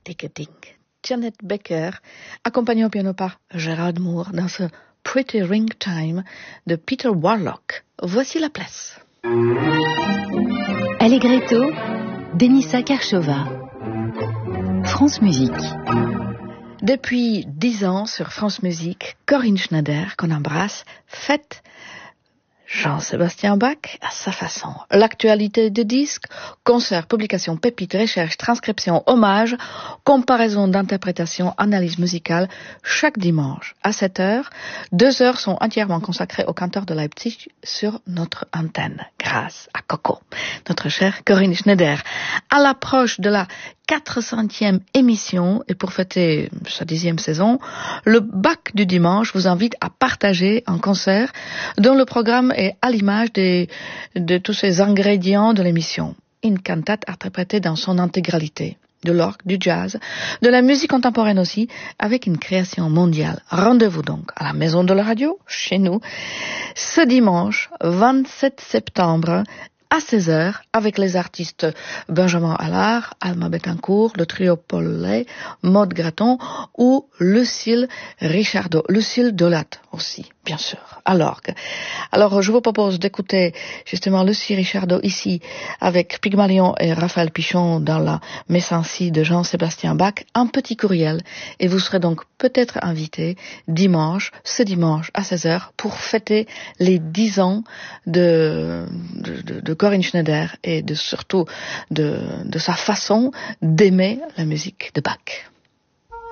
ticketing. Janet Becker, accompagnée au piano par Gerald Moore dans ce Pretty Ring Time de Peter Warlock. Voici la place. Allegretto, Denisa Karchova. France Musique. Depuis 10 ans sur France Musique, Corinne Schneider, qu'on embrasse, fête Jean-Sébastien Bach à sa façon. L'actualité de disques, concerts, publications, pépites, recherches, transcriptions, hommages, comparaison d'interprétation, analyse musicale, chaque dimanche à 7h. 2 heures sont entièrement consacrées au canteur de Leipzig sur notre antenne, grâce à Coco, notre chère Corinne Schneider. À l'approche de la 400e émission, et pour fêter sa 10e saison, le Bach du dimanche vous invite à partager un concert dont le programme est à l'image de tous ces ingrédients de l'émission. Une cantate interprétée dans son intégralité, de l'orgue, du jazz, de la musique contemporaine aussi, avec une création mondiale. Rendez-vous donc à la Maison de la Radio, chez nous, ce dimanche 27 septembre, à 16h, avec les artistes Benjamin Allard, Alma Bettencourt, le trio Paul Lay, Maud Graton ou Lucille Richardot. Lucille Dolat aussi, bien sûr, à l'orgue. Alors, je vous propose d'écouter justement Lucille Richardot ici, avec Pygmalion et Raphaël Pichon dans la Messancy de Jean-Sébastien Bach, un petit courriel, et vous serez donc peut-être invité ce dimanche à 16h, pour fêter les 10 ans de Corinne Schneider et surtout de sa façon d'aimer la musique de Bach.